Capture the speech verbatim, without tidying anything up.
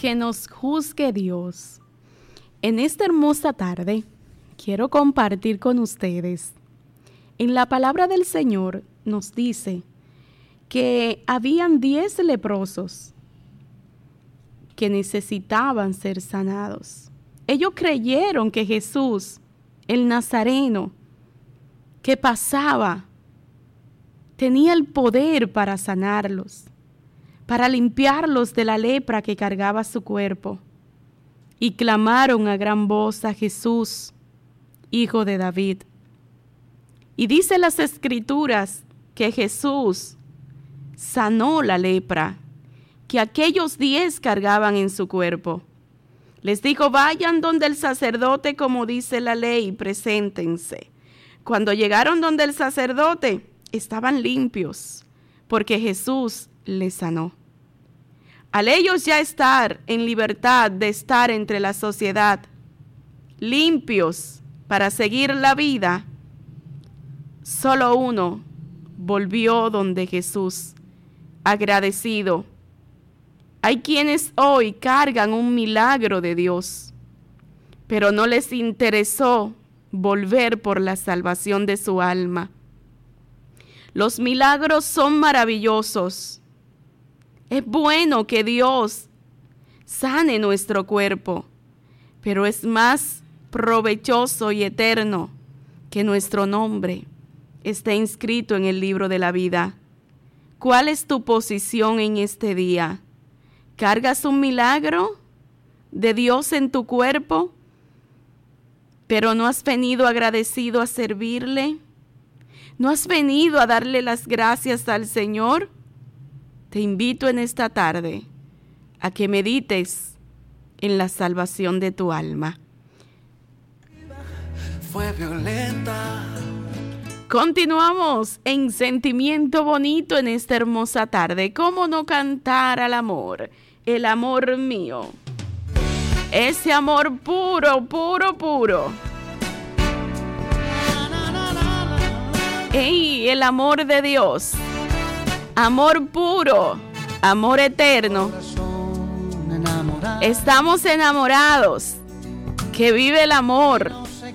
que nos juzgue Dios. En esta hermosa tarde quiero compartir con ustedes. En la palabra del Señor nos dice que habían diez leprosos que necesitaban ser sanados. Ellos creyeron que Jesús, el Nazareno, que pasaba, tenía el poder para sanarlos, para limpiarlos de la lepra que cargaba su cuerpo. Y clamaron a gran voz a Jesús, Hijo de David. Y dice las Escrituras que Jesús sanó la lepra que aquellos diez cargaban en su cuerpo. Les dijo, vayan donde el sacerdote, como dice la ley, preséntense. Cuando llegaron donde el sacerdote, estaban limpios, porque Jesús les sanó. Al ellos ya estar en libertad de estar entre la sociedad, limpios para seguir la vida, solo uno volvió donde Jesús, agradecido. Hay quienes hoy cargan un milagro de Dios, pero no les interesó volver por la salvación de su alma. Los milagros son maravillosos. Es bueno que Dios sane nuestro cuerpo, pero es más provechoso y eterno que nuestro nombre esté inscrito en el libro de la vida. ¿Cuál es tu posición en este día? ¿Cargas un milagro de Dios en tu cuerpo, pero no has venido agradecido a servirle? ¿No has venido a darle las gracias al Señor? Te invito en esta tarde a que medites en la salvación de tu alma. Fue violenta. Continuamos en Sentimiento Bonito en esta hermosa tarde. ¿Cómo no cantar al amor? El amor mío. Ese amor puro, puro, puro. ¡Ey! El amor de Dios. Amor puro, amor eterno. Estamos enamorados. Que vive el amor.